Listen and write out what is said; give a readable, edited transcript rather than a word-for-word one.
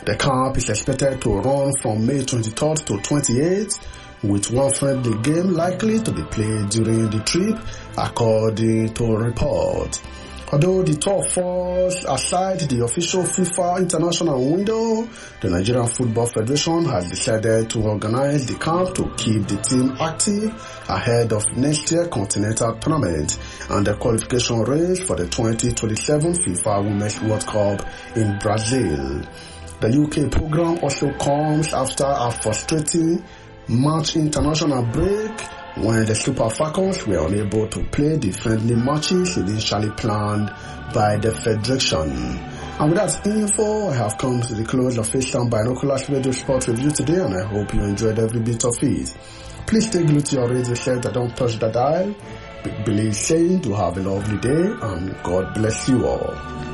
The camp is expected to run from May 23rd to 28th, with one friendly game likely to be played during the trip, according to a report. Although the tour falls aside the official FIFA international window, the Nigerian Football Federation has decided to organize the camp to keep the team active ahead of next year's continental tournament and the qualification race for the 2027 FIFA Women's World Cup in Brazil. The UK program also comes after a frustrating March international break when the Super Falcons were unable to play the friendly matches initially planned by the Federation. And with that info, I have come to the close of Facedown Binoculars Radio Sport Review today, and I hope you enjoyed every bit of it. Please stay glued to your radio set and don't touch the dial. Big Billy is saying to have a lovely day, and God bless you all.